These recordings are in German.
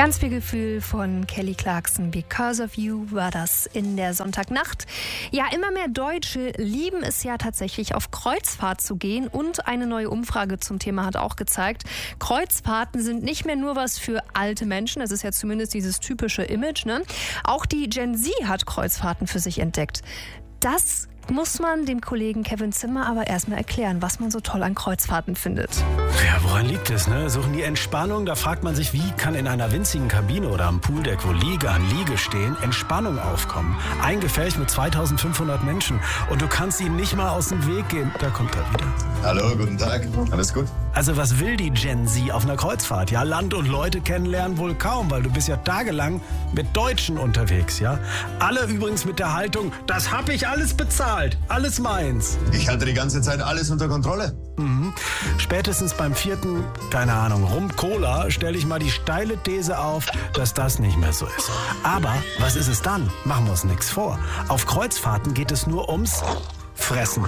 Ganz viel Gefühl von Kelly Clarkson. Because of You war das in der Sonntagnacht. Ja, immer mehr Deutsche lieben es ja tatsächlich, auf Kreuzfahrt zu gehen. Und eine neue Umfrage zum Thema hat auch gezeigt, Kreuzfahrten sind nicht mehr nur was für alte Menschen. Das ist ja zumindest dieses typische Image, ne? Auch die Gen Z hat Kreuzfahrten für sich entdeckt. Das muss man dem Kollegen Kevin Zimmer aber erstmal erklären, was man so toll an Kreuzfahrten findet. Ja, woran liegt es, ne? Suchen die Entspannung? Da fragt man sich, wie kann in einer winzigen Kabine oder am Pooldeck, wo Liege an Liege stehen, Entspannung aufkommen? Ein Gefäß mit 2500 Menschen und du kannst ihnen nicht mal aus dem Weg gehen. Da kommt er wieder. Hallo, guten Tag. Alles gut? Also was will die Gen Z auf einer Kreuzfahrt? Ja, Land und Leute kennenlernen wohl kaum, weil du bist ja tagelang mit Deutschen unterwegs, ja? Alle übrigens mit der Haltung, das hab ich alles bezahlt. Alles meins. Ich hatte die ganze Zeit alles unter Kontrolle. Spätestens beim 4., keine Ahnung, Rum-Cola stelle ich mal die steile These auf, dass das nicht mehr so ist. Aber was ist es dann? Machen wir uns nichts vor. Auf Kreuzfahrten geht es nur ums Fressen.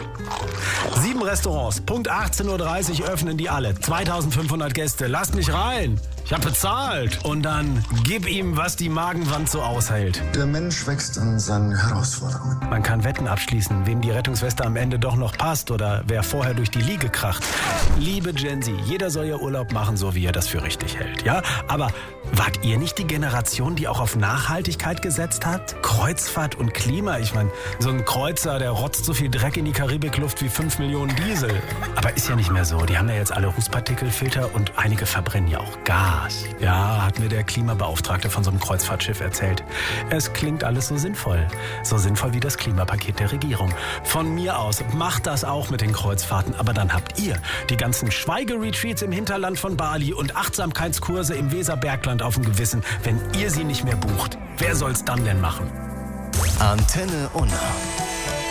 7 Restaurants, Punkt 18:30 Uhr öffnen die alle. 2500 Gäste, lasst mich rein. Ich hab bezahlt. Und dann gib ihm, was die Magenwand so aushält. Der Mensch wächst an seinen Herausforderungen. Man kann Wetten abschließen, wem die Rettungsweste am Ende doch noch passt oder wer vorher durch die Liege kracht. Liebe Gen Z, jeder soll ja Urlaub machen, so wie er das für richtig hält. Ja, aber wart ihr nicht die Generation, die auch auf Nachhaltigkeit gesetzt hat? Kreuzfahrt und Klima, ich meine, so ein Kreuzer, der rotzt so viel Dreck in die Karibikluft wie 5 Millionen Diesel. Aber ist ja nicht mehr so. Die haben ja jetzt alle Rußpartikelfilter und einige verbrennen ja auch Gas. Ja, hat mir der Klimabeauftragte von so einem Kreuzfahrtschiff erzählt. Es klingt alles so sinnvoll. So sinnvoll wie das Klimapaket der Regierung. Von mir aus, macht das auch mit den Kreuzfahrten. Aber dann habt ihr die ganzen Schweigeretreats im Hinterland von Bali und Achtsamkeitskurse im Weserbergland auf dem Gewissen. Wenn ihr sie nicht mehr bucht, wer soll's dann denn machen? Antenne Unna.